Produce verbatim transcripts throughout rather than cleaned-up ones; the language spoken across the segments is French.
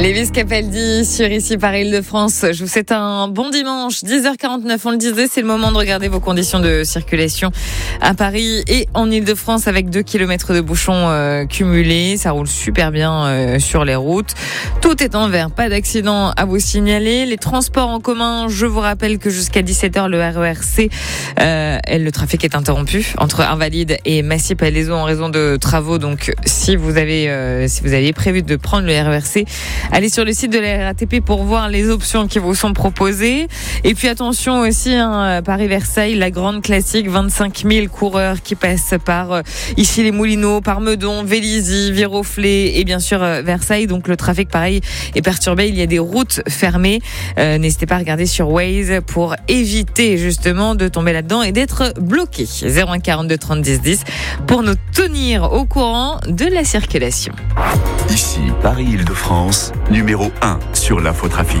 Lévis Capaldi sur Ici par Île-de-France. Je vous souhaite un bon dimanche. dix heures quarante-neuf, on le disait, c'est le moment de regarder vos conditions de circulation à Paris et en Île-de-France avec deux kilomètres de bouchons euh, cumulés. Ça roule super bien euh, sur les routes. Tout est en vert, pas d'accident à vous signaler. Les transports en commun, je vous rappelle que jusqu'à dix-sept heures, le R E R C, euh, le trafic est interrompu entre Invalides et Massy-Palaiseau en raison de travaux. Donc, si vous avez, euh, si vous aviez prévu de prendre le R E R C, allez sur le site de la R A T P pour voir les options qui vous sont proposées. Et puis attention aussi, hein, Paris-Versailles, la grande classique, vingt-cinq mille coureurs qui passent par euh, ici les Moulineaux, par Meudon, Vélizy, Viroflay et bien sûr euh, Versailles. Donc le trafic pareil est perturbé, il y a des routes fermées. Euh, n'hésitez pas à regarder sur Waze pour éviter justement de tomber là-dedans et d'être bloqué. zéro un quarante-deux trente dix dix pour nous tenir au courant de la circulation. Ici, Paris-Île-de-France, numéro un sur l'infotrafic.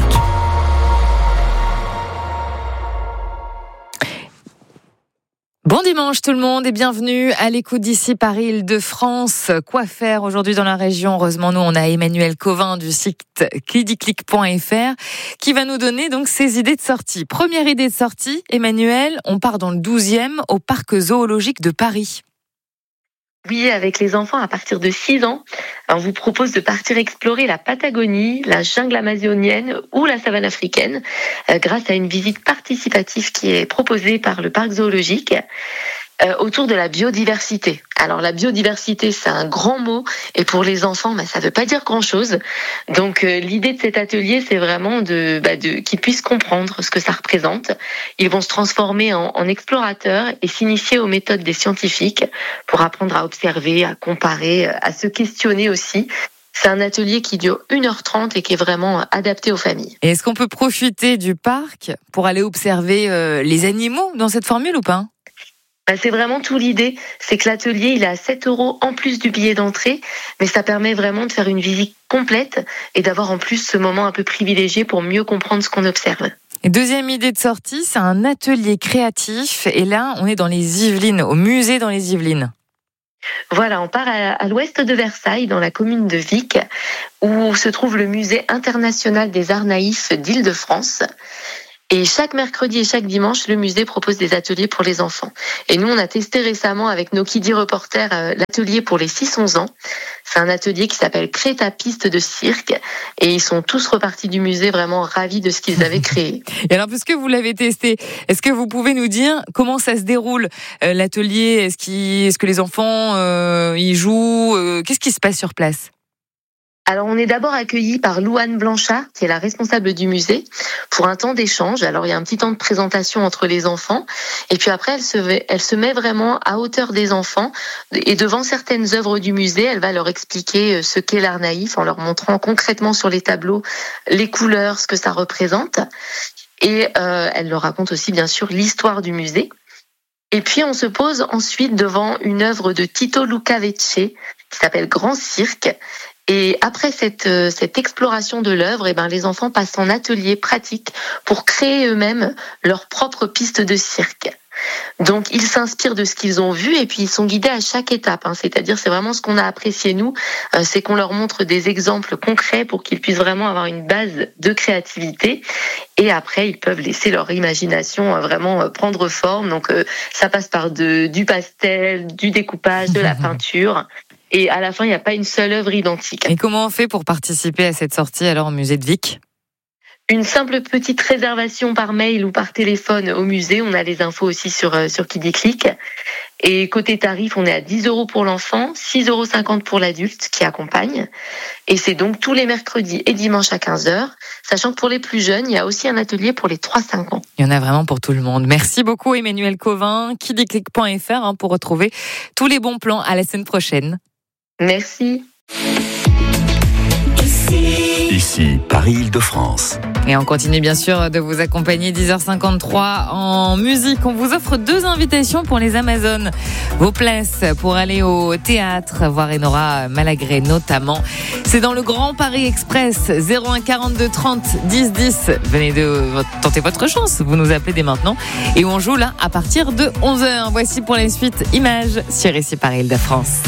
Bon dimanche tout le monde et bienvenue à l'écoute d'Ici Paris Île-de-France. Quoi faire aujourd'hui dans la région? Heureusement, nous, on a Emmanuel Covin du site kidiclick point f r qui va nous donner donc ses idées de sortie. Première idée de sortie, Emmanuel, on part dans le douzième au parc zoologique de Paris. Oui, avec les enfants à partir de six ans, on vous propose de partir explorer la Patagonie, la jungle amazonienne ou la savane africaine euh, grâce à une visite participative qui est proposée par le parc zoologique euh, autour de la biodiversité. Alors la biodiversité, c'est un grand mot et pour les enfants, bah, ça ne veut pas dire grand-chose. Donc euh, l'idée de cet atelier, c'est vraiment de, bah, de qu'ils puissent comprendre ce que ça représente. Ils vont se transformer en, en explorateurs et s'initier aux méthodes des scientifiques pour apprendre à observer, à comparer, à se questionner aussi. C'est un atelier qui dure une heure trente et qui est vraiment adapté aux familles. Et est-ce qu'on peut profiter du parc pour aller observer euh, les animaux dans cette formule ou pas ? C'est vraiment tout l'idée, c'est que l'atelier il est à sept euros en plus du billet d'entrée, mais ça permet vraiment de faire une visite complète et d'avoir en plus ce moment un peu privilégié pour mieux comprendre ce qu'on observe. Et deuxième idée de sortie, c'est un atelier créatif et là on est dans les Yvelines, au musée dans les Yvelines. Voilà, on part à, à l'ouest de Versailles, dans la commune de Vic, où se trouve le musée international des arts naïfs d'Île-de-France. Et chaque mercredi et chaque dimanche, le musée propose des ateliers pour les enfants. Et nous, on a testé récemment avec nos Kiddy Reporters euh, l'atelier pour les six onze ans. C'est un atelier qui s'appelle Crée ta piste de cirque. Et ils sont tous repartis du musée vraiment ravis de ce qu'ils avaient créé. Et alors, puisque vous l'avez testé, est-ce que vous pouvez nous dire comment ça se déroule euh, l'atelier? Est-ce, qu'il, est-ce que les enfants euh, y jouent euh, Qu'est-ce qui se passe sur place? Alors, on est d'abord accueillis par Louane Blanchard, qui est la responsable du musée, pour un temps d'échange. Alors, il y a un petit temps de présentation entre les enfants. Et puis après, elle se, elle se met vraiment à hauteur des enfants. Et devant certaines œuvres du musée, elle va leur expliquer ce qu'est l'art naïf en leur montrant concrètement sur les tableaux les couleurs, ce que ça représente. Et euh, elle leur raconte aussi, bien sûr, l'histoire du musée. Et puis, on se pose ensuite devant une œuvre de Tito Lucavecce qui s'appelle Grand Cirque. Et après cette, cette exploration de l'œuvre, eh ben, les enfants passent en atelier pratique pour créer eux-mêmes leur propre piste de cirque. Donc, ils s'inspirent de ce qu'ils ont vu et puis ils sont guidés à chaque étape. Hein. C'est-à-dire, c'est vraiment ce qu'on a apprécié, nous, euh, c'est qu'on leur montre des exemples concrets pour qu'ils puissent vraiment avoir une base de créativité. Et après, ils peuvent laisser leur imagination euh, vraiment euh, prendre forme. Donc, euh, ça passe par de, du pastel, du découpage, de la peinture. Et à la fin, il n'y a pas une seule œuvre identique. Et comment on fait pour participer à cette sortie alors au musée de Vic ? Une simple petite réservation par mail ou par téléphone au musée. On a les infos aussi sur, sur Kidiclick. Et côté tarif, on est à dix euros pour l'enfant, six euros cinquante pour l'adulte qui accompagne. Et c'est donc tous les mercredis et dimanches à quinze heures. Sachant que pour les plus jeunes, il y a aussi un atelier pour les trois cinq ans. Il y en a vraiment pour tout le monde. Merci beaucoup Emmanuel Covin, kidiclick point f r hein, pour retrouver tous les bons plans. À la semaine prochaine. Merci. Ici, Ici Paris-Île-de-France. Et on continue bien sûr de vous accompagner. Dix heures cinquante-trois en musique. On vous offre deux invitations pour les Amazones. Vos places pour aller au théâtre, voir Enora Malagré notamment. C'est dans le Grand Paris Express. zéro un quarante-deux trente dix dix. Venez de tenter votre chance. Vous nous appelez dès maintenant. Et on joue là à partir de onze heures. Voici pour la suite Images sur Ici Paris Île-de-France.